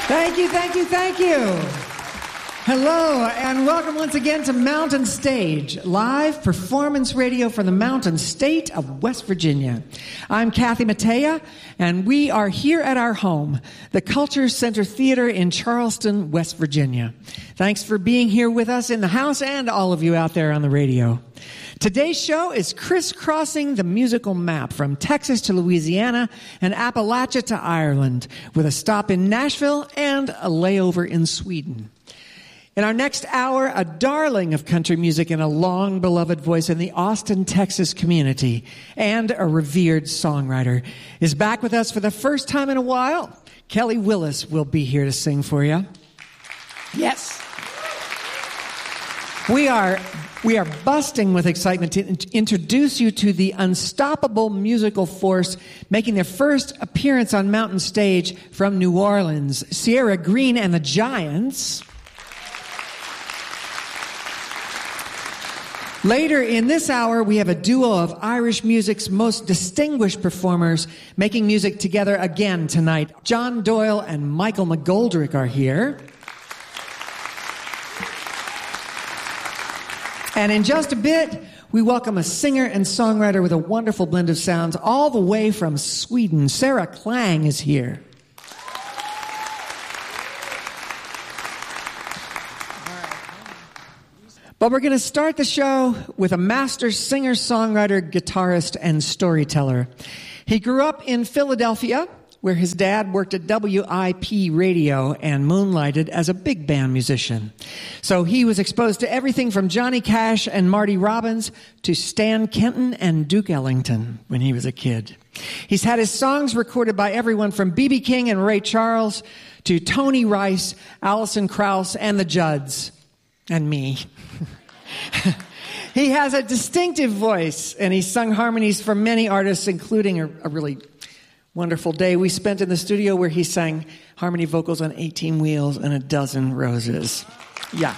Thank you, thank you, thank you. Hello, and welcome once again to Mountain Stage, live performance radio from the Mountain State of West Virginia. I'm Kathy Mattea, and we are here at our home, the Culture Center Theater in Charleston, West Virginia. Thanks for being here with us in the house and all of you out there on the radio. Today's show is crisscrossing the musical map from Texas to Louisiana and Appalachia to Ireland, with a stop in Nashville and a layover in Sweden. In our next hour, a darling of country music and a long-beloved voice in the Austin, Texas community, and a revered songwriter, is back with us for the first time in a while. Kelly Willis will be here to sing for you. Yes. We are busting with excitement to introduce you to the unstoppable musical force making their first appearance on Mountain Stage from New Orleans, Sierra Green and the Giants. Later in this hour, we have a duo of Irish music's most distinguished performers making music together again tonight. John Doyle and Michael McGoldrick are here. And in just a bit, we welcome a singer and songwriter with a wonderful blend of sounds all the way from Sweden. Sarah Klang is here. But we're going to start the show with a master singer, songwriter, guitarist, and storyteller. He grew up in Philadelphia, where his dad worked at WIP radio and moonlighted as a big band musician. So he was exposed to everything from Johnny Cash and Marty Robbins to Stan Kenton and Duke Ellington when he was a kid. He's had his songs recorded by everyone from B.B. King and Ray Charles to Tony Rice, Alison Krauss, and the Judds. And me. He has a distinctive voice, and he's sung harmonies for many artists, including a really wonderful day we spent in the studio where he sang harmony vocals on 18 Wheels and a Dozen Roses. Yeah.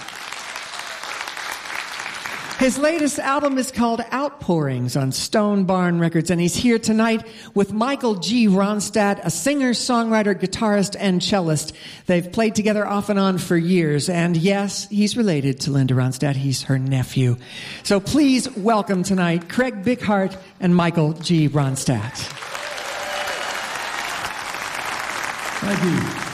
His latest album is called Outpourings on Stone Barn Records, and he's here tonight with Michael G. Ronstadt, a singer, songwriter, guitarist, and cellist. They've played together off and on for years, and yes, he's related to Linda Ronstadt. He's her nephew. So please welcome tonight Craig Bighart and Michael G. Ronstadt. Thank you.